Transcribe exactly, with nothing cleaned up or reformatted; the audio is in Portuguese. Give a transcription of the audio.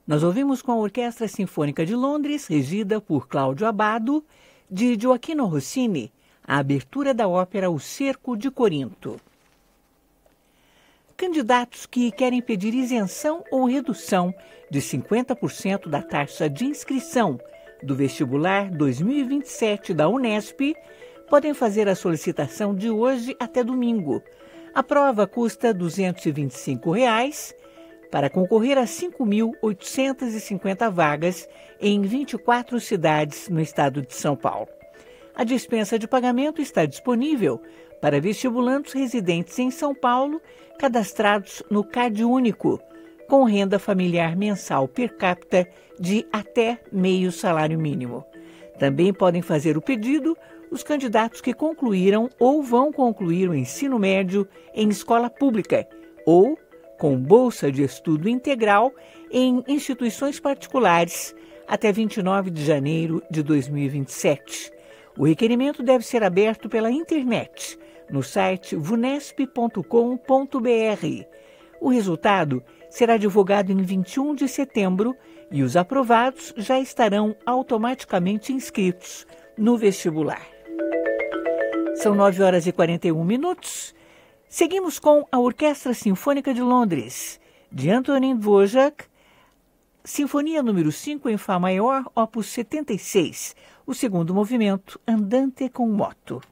Nós ouvimos com a Orquestra Sinfônica de Londres, regida por Cláudio Abbado, de Gioachino Rossini, a abertura da ópera O Cerco de Corinto. Candidatos que querem pedir isenção ou redução de cinquenta por cento da taxa de inscrição do vestibular dois mil e vinte e sete da Unesp podem fazer a solicitação de hoje até domingo. A prova custa duzentos e vinte e cinco reais para concorrer a cinco mil oitocentas e cinquenta vagas em vinte e quatro cidades no estado de São Paulo. A dispensa de pagamento está disponível para vestibulandos residentes em São Paulo, cadastrados no CadÚnico, com renda familiar mensal per capita de até meio salário mínimo. Também podem fazer o pedido os candidatos que concluíram ou vão concluir o ensino médio em escola pública ou com bolsa de estudo integral em instituições particulares até vinte e nove de janeiro de dois mil e vinte e sete. O requerimento deve ser aberto pela internet, no site vunesp ponto com ponto br. O resultado será divulgado em vinte e um de setembro e os aprovados já estarão automaticamente inscritos no vestibular. São nove horas e quarenta e um minutos. Seguimos com a Orquestra Sinfônica de Londres, de Antonín Dvořák, Sinfonia número cinco em Fá maior, opus setenta e seis, o segundo movimento, Andante com moto.